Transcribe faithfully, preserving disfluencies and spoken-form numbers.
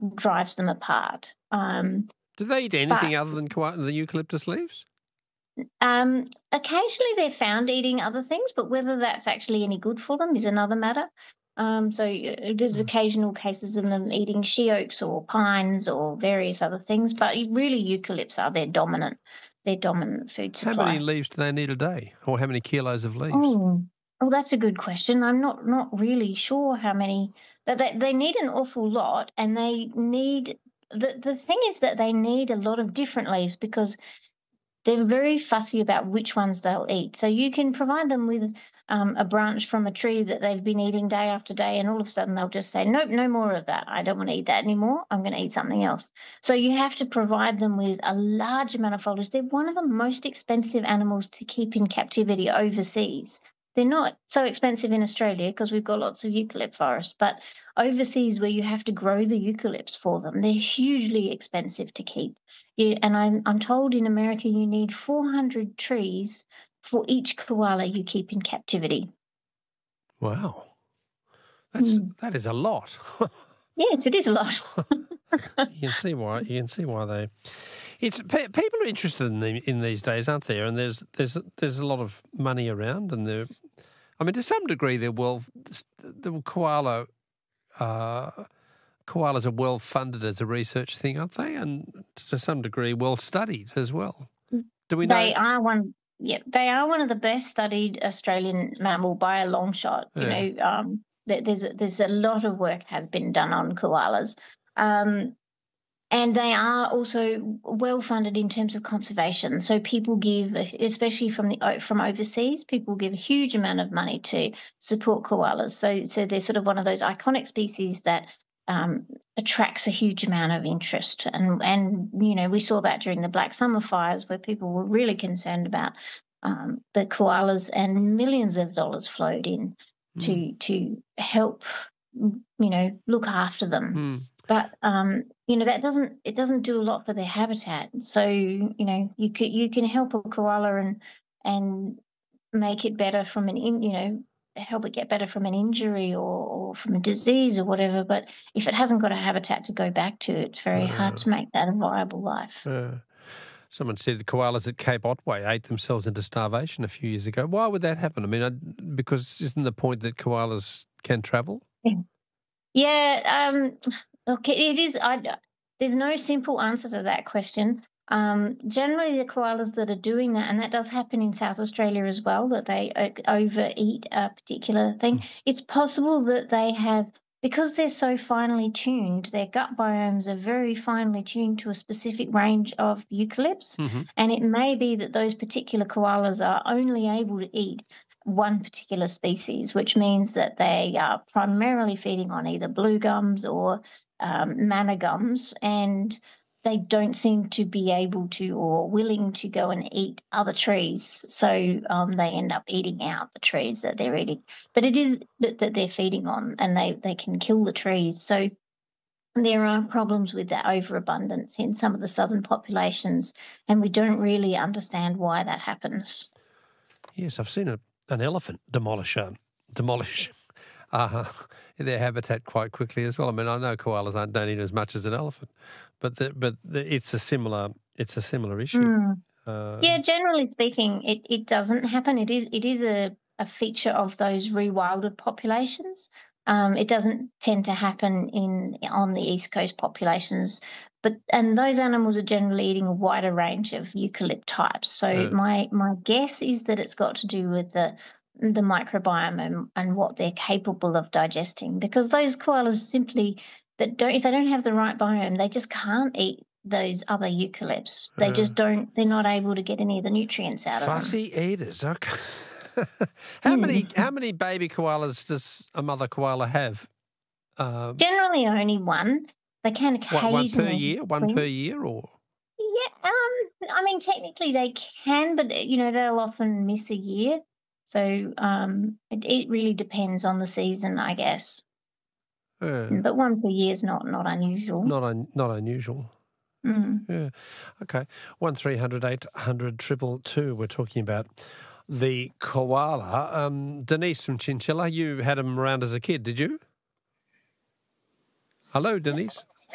drives them apart. Um, Do they eat anything but, other than the eucalyptus leaves? Um, occasionally they're found eating other things, but whether that's actually any good for them is another matter. Um, so there's mm. occasional cases of them eating she oaks or pines or various other things, but really eucalypts are their dominant, their dominant food supply. How many leaves do they need a day, or how many kilos of leaves? Oh, oh that's a good question. I'm not not really sure how many, but they, they need an awful lot, and they need the the thing is that they need a lot of different leaves because they're very fussy about which ones they'll eat. So you can provide them with um, a branch from a tree that they've been eating day after day, and all of a sudden they'll just say, nope, no more of that. I don't want to eat that anymore. I'm going to eat something else. So you have to provide them with a large amount of foliage. They're one of the most expensive animals to keep in captivity overseas. They're not so expensive in Australia because we've got lots of eucalypt forests, but overseas where you have to grow the eucalypts for them, they're hugely expensive to keep. You, and I'm, I'm told in America you need four hundred trees for each koala you keep in captivity. Wow. That's mm. that is a lot. Yes, it is a lot. You can see why. You can see why they. It's people are interested in the, in these days, aren't there? And there's there's there's a lot of money around, and there. I mean, to some degree, they're well. The koala, uh, koalas are well funded as a research thing, aren't they? And to some degree, well studied as well. Do we know? They are one. Yeah, they are one of the best studied Australian mammal by a long shot. You yeah. know, um, there's there's a lot of work has been done on koalas. Um, And they are also well funded in terms of conservation. So people give, especially from the from overseas, people give a huge amount of money to support koalas. So so they're sort of one of those iconic species that um, attracts a huge amount of interest. And and you know we saw that during the Black Summer fires, where people were really concerned about um, the koalas, and millions of dollars flowed in mm. to to help you know look after them. Mm. But um, you know that doesn't it doesn't do a lot for their habitat. So you know you could you can help a koala and and make it better from an in, you know help it get better from an injury or, or from a disease or whatever. But if it hasn't got a habitat to go back to, it's very uh, hard to make that a viable life. Uh, someone said the koalas at Cape Otway ate themselves into starvation a few years ago. Why would that happen? I mean, I, because isn't the point that koalas can travel? Yeah. Yeah. Um, Okay, it is. I, there's no simple answer to that question. Um, generally, the koalas that are doing that, and that does happen in South Australia as well, that they overeat a particular thing. Mm. It's possible that they have, because they're so finely tuned, their gut biomes are very finely tuned to a specific range of eucalypts, mm-hmm. and it may be that those particular koalas are only able to eat one particular species, which means that they are primarily feeding on either blue gums or um, manna gums, and they don't seem to be able to or willing to go and eat other trees. So um, they end up eating out the trees that they're eating. But it is that, that they're feeding on, and they, they can kill the trees. So there are problems with that overabundance in some of the southern populations, and we don't really understand why that happens. Yes, I've seen a an elephant demolish uh, demolish uh, their habitat quite quickly as well. I mean, I know koalas aren't, don't eat as much as an elephant, but the, but the, it's a similar it's a similar issue. Mm. Uh, yeah, generally speaking, it, it doesn't happen. It is it is a, a feature of those rewilded populations. Um, it doesn't tend to happen in on the East Coast populations. But and those animals are generally eating a wider range of eucalypt types. So uh, my my guess is that it's got to do with the the microbiome and, and what they're capable of digesting. Because those koalas simply that don't if they don't have the right biome, they just can't eat those other eucalypts. They uh, just don't. They're not able to get any of the nutrients out of them. Fussy eaters. Okay. how mm. many how many baby koalas does a mother koala have? Um, Generally, only one. They can occasionally. One, one per year? One per year or? Yeah, um, I mean, technically they can, but, you know, they'll often miss a year. So um, it, it really depends on the season, I guess. Uh, but one per year is not, not unusual. Not un, not unusual. Mm. Yeah. Okay. One three hundred eight hundred triple two. We're talking about the koala. Um, Denise from Chinchilla, you had them around as a kid, did you? Hello, Denise.